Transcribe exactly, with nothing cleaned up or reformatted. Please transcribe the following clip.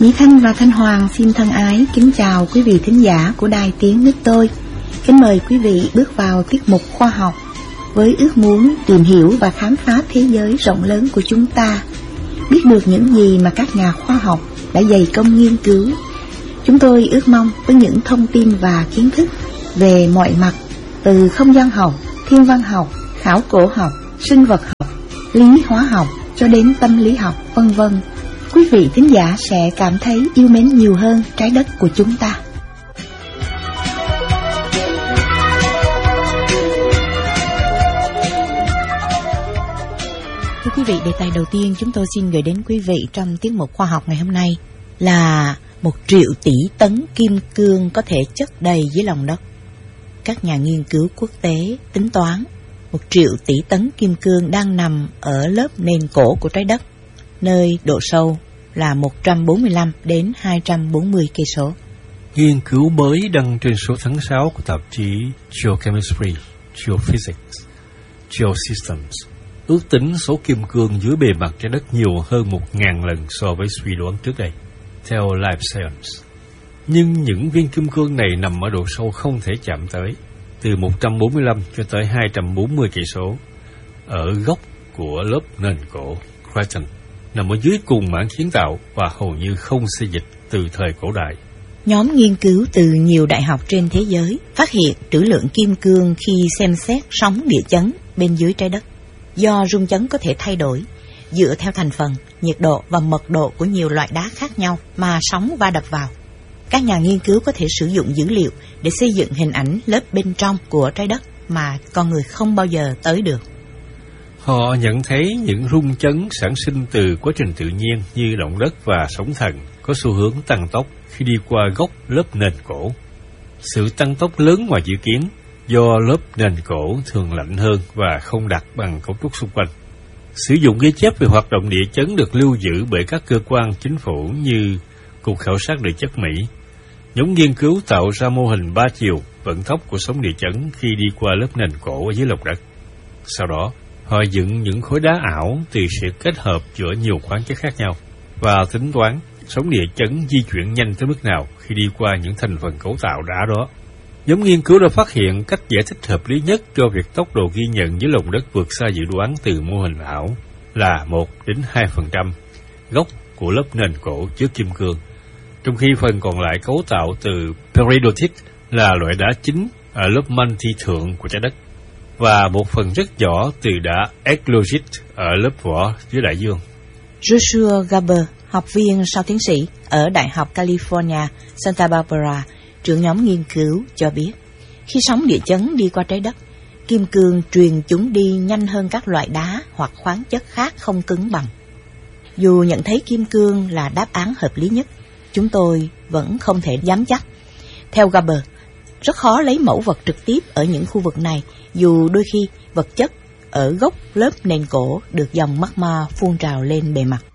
Mỹ Thanh và Thanh Hoàng xin thân ái kính chào quý vị thính giả của Đài Tiếng Nước Tôi. Kính mời quý vị bước vào tiết mục khoa học với ước muốn tìm hiểu và khám phá thế giới rộng lớn của chúng ta, biết được những gì mà các nhà khoa học đã dày công nghiên cứu. Chúng tôi ước mong với những thông tin và kiến thức về mọi mặt, từ không gian học, thiên văn học, khảo cổ học, sinh vật học, lý hóa học cho đến tâm lý học, vân vân, quý vị thính giả sẽ cảm thấy yêu mến nhiều hơn trái đất của chúng ta. Thưa quý vị, đề tài đầu tiên chúng tôi xin gửi đến quý vị trong tiết mục khoa học ngày hôm nay là một triệu tỷ tấn kim cương có thể chất đầy dưới lòng đất. Các nhà nghiên cứu quốc tế tính toán một triệu tỷ tấn kim cương đang nằm ở lớp nền cổ của trái đất, nơi độ sâu là một trăm bốn mươi lăm đến hai trăm bốn mươi cây số. Nghiên cứu mới đăng trên số tháng sáu của tạp chí Geochemistry, Geophysics, Geosystems ước tính số kim cương dưới bề mặt trái đất nhiều hơn một ngàn lần so với suy đoán trước đây, theo Life Science. Nhưng những viên kim cương này nằm ở độ sâu không thể chạm tới, từ một trăm bốn mươi lăm cho tới hai trăm bốn mươi cây số, ở gốc của lớp nền cổ Cretan, nằm ở dưới cùng mảng kiến tạo và hầu như không xê dịch từ thời cổ đại. Nhóm nghiên cứu từ nhiều đại học trên thế giới phát hiện trữ lượng kim cương khi xem xét sóng địa chấn bên dưới trái đất. Do rung chấn có thể thay đổi dựa theo thành phần, nhiệt độ và mật độ của nhiều loại đá khác nhau mà sóng va đập vào. Các nhà nghiên cứu có thể sử dụng dữ liệu để xây dựng hình ảnh lớp bên trong của trái đất mà con người không bao giờ tới được. Họ nhận thấy những rung chấn sản sinh từ quá trình tự nhiên như động đất và sóng thần có xu hướng tăng tốc khi đi qua gốc lớp nền cổ. Sự tăng tốc lớn ngoài dự kiến do lớp nền cổ thường lạnh hơn và không đặc bằng cấu trúc xung quanh. Sử dụng ghi chép về hoạt động địa chấn được lưu giữ bởi các cơ quan chính phủ như Cục Khảo sát Địa chất Mỹ. Nhóm nghiên cứu tạo ra mô hình ba chiều vận tốc của sóng địa chấn khi đi qua lớp nền cổ ở dưới lòng đất. Sau đó, họ dựng những khối đá ảo từ sự kết hợp giữa nhiều khoáng chất khác nhau và tính toán sóng địa chấn di chuyển nhanh tới mức nào khi đi qua những thành phần cấu tạo đá đó. Nhóm nghiên cứu đã phát hiện cách giải thích hợp lý nhất cho việc tốc độ ghi nhận dưới lòng đất vượt xa dự đoán từ mô hình ảo là một đến hai phần trăm gốc của lớp nền cổ chứa kim cương, trong khi phần còn lại cấu tạo từ peridotite là loại đá chính ở lớp manti thượng của trái đất, và một phần rất nhỏ từ đá eclogite ở lớp vỏ dưới đại dương. Joshua Gaber, học viên sau tiến sĩ ở Đại học California, Santa Barbara, trưởng nhóm nghiên cứu cho biết, khi sóng địa chấn đi qua trái đất, kim cương truyền chúng đi nhanh hơn các loại đá hoặc khoáng chất khác không cứng bằng. Dù nhận thấy kim cương là đáp án hợp lý nhất, chúng tôi vẫn không thể dám chắc. Theo Gaber, rất khó lấy mẫu vật trực tiếp ở những khu vực này, dù đôi khi vật chất ở gốc lớp nền cổ được dòng magma phun trào lên bề mặt.